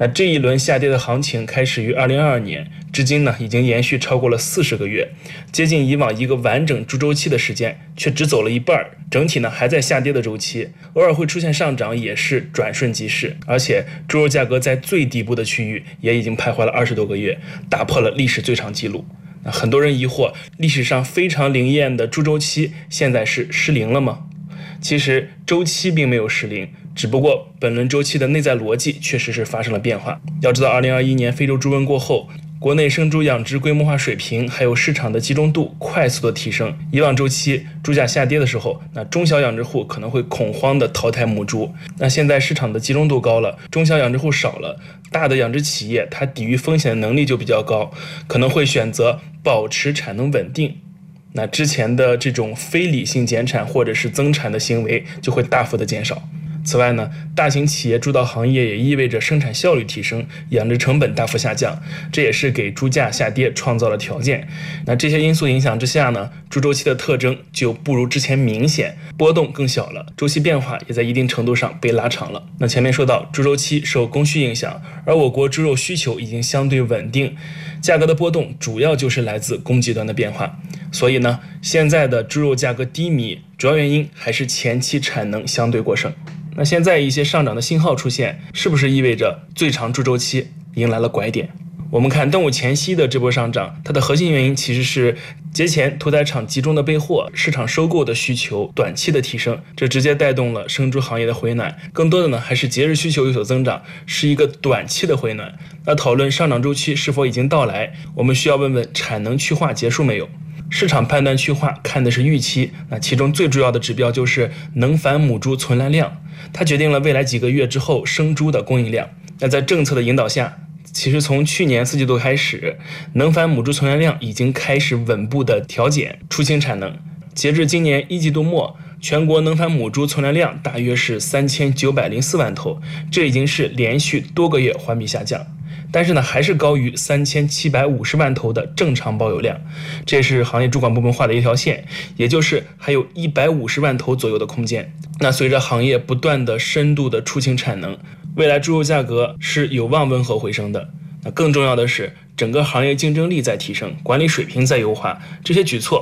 那这一轮下跌的行情开始于2022年，至今呢已经延续超过了40个月，接近以往一个完整猪周期的时间，却只走了一半，整体呢还在下跌的周期，偶尔会出现上涨，也是转瞬即逝。而且猪肉价格在最底部的区域也已经徘徊了20多个月，打破了历史最长记录。很多人疑惑，历史上非常灵验的猪周期现在是失灵了吗？其实周期并没有失灵，只不过本轮周期的内在逻辑确实是发生了变化。要知道2021年非洲猪瘟过后，国内生猪养殖规模化水平还有市场的集中度快速的提升。以往周期猪价下跌的时候，那中小养殖户可能会恐慌的淘汰母猪，那现在市场的集中度高了，中小养殖户少了，大的养殖企业它抵御风险的能力就比较高，可能会选择保持产能稳定。那之前的这种非理性减产或者是增产的行为就会大幅的减少。此外呢，大型企业主导行业也意味着生产效率提升，养殖成本大幅下降，这也是给猪价下跌创造了条件。那这些因素影响之下呢，猪周期的特征就不如之前明显，波动更小了，周期变化也在一定程度上被拉长了。那前面说到，猪周期受供需影响，而我国猪肉需求已经相对稳定，价格的波动主要就是来自供给端的变化。所以呢，现在的猪肉价格低迷，主要原因还是前期产能相对过剩。那现在一些上涨的信号出现，是不是意味着最长猪周期迎来了拐点？我们看端午前夕的这波上涨，它的核心原因其实是节前屠宰场集中的备货，市场收购的需求短期的提升，这直接带动了生猪行业的回暖。更多的呢，还是节日需求有所增长，是一个短期的回暖。那讨论上涨周期是否已经到来，我们需要问问产能去化结束没有？市场判断去化看的是预期，那其中最主要的指标就是能繁母猪存栏量，它决定了未来几个月之后生猪的供应量。那在政策的引导下，其实从去年4季度开始，能繁母猪存栏量已经开始稳步的调减出清产能。截至今年1季度末，全国能繁母猪存栏量大约是3904万头，这已经是连续多个月环比下降。但是呢，还是高于3750万头的正常保有量，这是行业主管部门画的一条线，也就是还有150万头左右的空间。那随着行业不断的深度的出清产能，未来猪肉价格是有望温和回升的。那更重要的是，整个行业竞争力在提升，管理水平在优化，这些举措